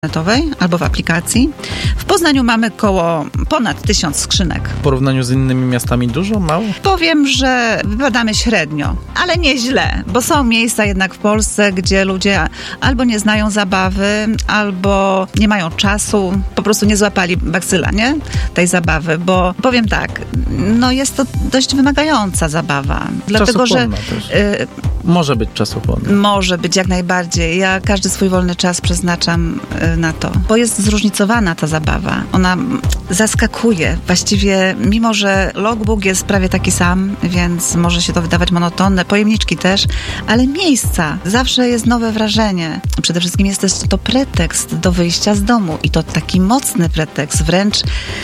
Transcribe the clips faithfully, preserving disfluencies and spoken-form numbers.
internetowej albo w aplikacji. W Poznaniu mamy koło ponad tysiąc skrzynek. W porównaniu z innymi miastami dużo, mało? Powiem, że wypadamy średnio, ale nie źle, bo są miejsca jednak w Polsce, gdzie ludzie albo nie znają zabawy, albo nie mają czasu, po prostu nie złapali bakcyla, nie? Tej zabawy, bo powiem tak, no jest to dość wymagająca zabawa. Dlatego, że też. Y- może być czasochłonna. Może być jak najbardziej. Ja każdy swój wolny czas przeznaczam y, na to, bo jest zróżnicowana ta zabawa. Ona zaskakuje. Właściwie, mimo że logbook jest prawie taki sam, więc może się to wydawać monotonne, pojemniczki też, ale miejsca. Zawsze jest nowe wrażenie. Przede wszystkim jest też to pretekst do wyjścia z domu i to taki mocny pretekst, wręcz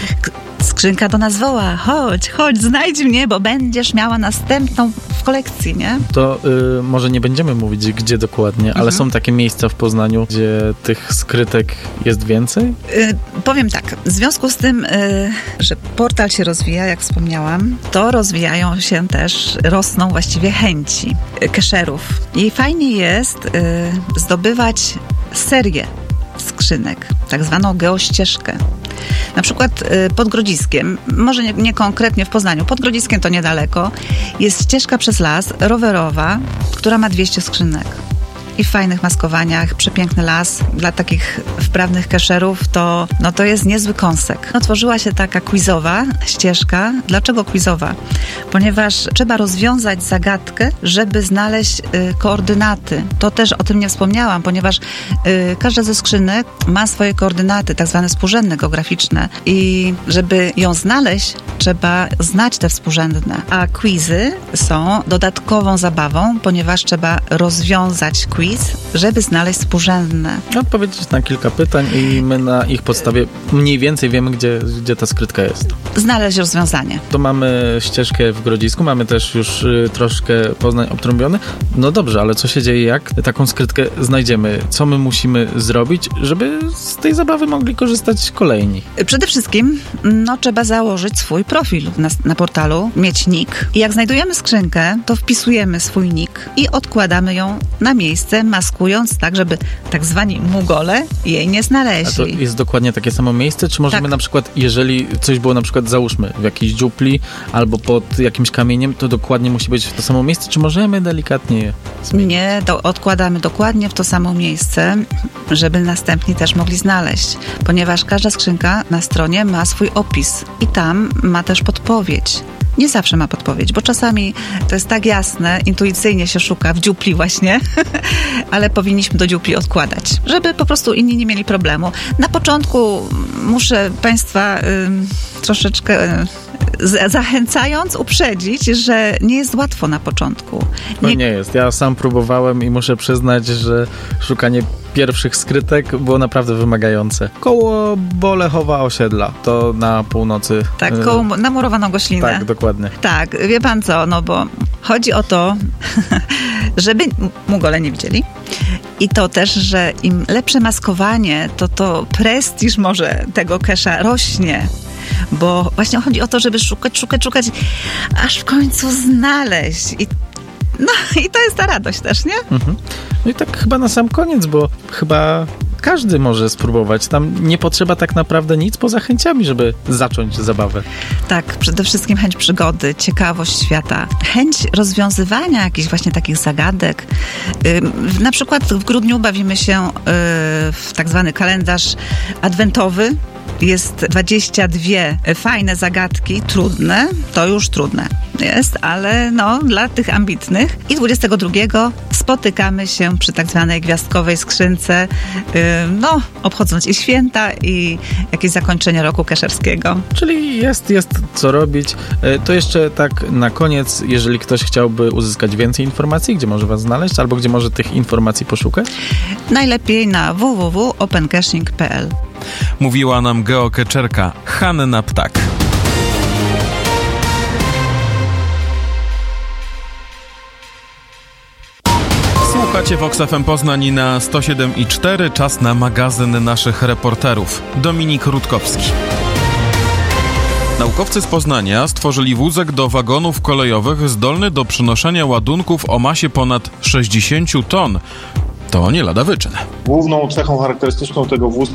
skrzynka do nas woła, chodź, chodź, znajdź mnie, bo będziesz miała następną w kolekcji, nie? To y, może nie będziemy mówić, gdzie dokładnie, ale mhm. są takie miejsca w Poznaniu, gdzie tych skrytek jest więcej? Y, powiem tak, w związku z tym, y, że portal się rozwija, jak wspomniałam, to rozwijają się też, rosną właściwie chęci y, kesherów. I fajnie jest y, zdobywać serię skrzynek, tak zwaną geościeżkę. Na przykład pod Grodziskiem, może nie, nie konkretnie w Poznaniu, pod Grodziskiem to niedaleko, jest ścieżka przez las rowerowa, która ma dwieście skrzynek. I w fajnych maskowaniach, przepiękny las. Dla takich wprawnych kesherów to, no to jest niezły kąsek. No, tworzyła się taka quizowa ścieżka. Dlaczego quizowa? Ponieważ trzeba rozwiązać zagadkę, żeby znaleźć y, koordynaty. To też o tym nie wspomniałam, ponieważ y, każda ze skrzynek ma swoje koordynaty, tak zwane współrzędne geograficzne. I żeby ją znaleźć, trzeba znać te współrzędne. A quizy są dodatkową zabawą, ponieważ trzeba rozwiązać quiz, żeby znaleźć współrzędne. Odpowiedzieć na kilka pytań i my na ich podstawie mniej więcej wiemy, gdzie, gdzie ta skrytka jest. Znaleźć rozwiązanie. To mamy ścieżkę w Grodzisku, mamy też już y, troszkę Poznań obtrąbiony. No dobrze, ale co się dzieje, jak taką skrytkę znajdziemy? Co my musimy zrobić, żeby z tej zabawy mogli korzystać kolejni? Przede wszystkim no, trzeba założyć swój profil na, na portalu, mieć nick. I jak znajdujemy skrzynkę, to wpisujemy swój nick i odkładamy ją na miejsce, maskując tak, żeby tak zwani mugole jej nie znaleźli. A to jest dokładnie takie samo miejsce? Czy możemy tak. na przykład, jeżeli coś było na przykład, załóżmy, w jakiejś dziupli albo pod jakimś kamieniem, to dokładnie musi być to samo miejsce? Czy możemy delikatnie je zmienić? Nie, do, odkładamy dokładnie w to samo miejsce, żeby następni też mogli znaleźć. Ponieważ każda skrzynka na stronie ma swój opis i tam ma też podpowiedź. Nie zawsze ma podpowiedź, bo czasami to jest tak jasne, intuicyjnie się szuka w dziupli właśnie, ale powinniśmy do dziupli odkładać, żeby po prostu inni nie mieli problemu. Na początku muszę Państwa y, troszeczkę y, z, zachęcając uprzedzić, że nie jest łatwo na początku. Nie... No nie jest. Ja sam próbowałem i muszę przyznać, że szukanie pierwszych skrytek było naprawdę wymagające. Koło Bolechowa osiedla, to na północy. Tak, koło namurowaną Goślinę. Tak, dokładnie. Tak, wie pan co, no bo chodzi o to, żeby mugole nie widzieli i to też, że im lepsze maskowanie, to to prestiż może tego kesha rośnie. Bo właśnie chodzi o to, żeby szukać, szukać, szukać, aż w końcu znaleźć. I no i to jest ta radość też, nie? Mhm. No i tak chyba na sam koniec, bo chyba każdy może spróbować. Tam nie potrzeba tak naprawdę nic poza chęciami, żeby zacząć zabawę. Tak, przede wszystkim chęć przygody, ciekawość świata, chęć rozwiązywania jakichś właśnie takich zagadek. Yy, na przykład w grudniu bawimy się yy, w tak zwany kalendarz adwentowy. Jest dwadzieścia dwie fajne zagadki, trudne, to już trudne jest, ale no dla tych ambitnych. I dwudziestego drugiego spotykamy się przy tak zwanej gwiazdkowej skrzynce, yy, no obchodząc i święta, i jakieś zakończenie roku kesherskiego. Czyli jest, jest co robić. Yy, to jeszcze tak na koniec, jeżeli ktoś chciałby uzyskać więcej informacji, gdzie może was znaleźć, albo gdzie może tych informacji poszukać? Najlepiej na w w w kropka open caching kropka p l. Mówiła nam geokeczerka Hanna Ptak. Słuchacie Vox F M Poznań na sto siedem i cztery. Czas na magazyn naszych reporterów. Dominik Rutkowski. Naukowcy z Poznania stworzyli wózek do wagonów kolejowych zdolny do przenoszenia ładunków o masie ponad sześćdziesiąt ton. to nie lada wyczyn. Główną cechą charakterystyczną tego wózka